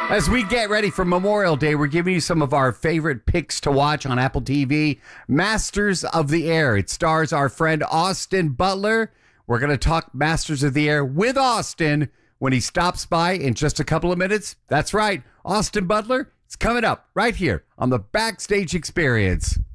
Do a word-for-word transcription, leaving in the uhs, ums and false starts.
As we get ready for Memorial Day, we're giving you some of our favorite picks to watch on Apple T V. Masters of the Air. It stars our friend Austin Butler. We're going to talk Masters of the Air with Austin when he stops by in just a couple of minutes. That's right. Austin Butler, it's coming up right here on the Backstage Experience.